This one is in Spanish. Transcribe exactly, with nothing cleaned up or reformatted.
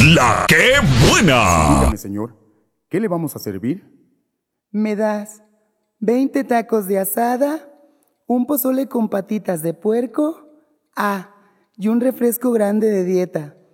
¡La Qué Buena! Dígame, señor, ¿qué le vamos a servir? ¿Me das veinte tacos de asada, un pozole con patitas de puerco? Ah, y un refresco grande de dieta.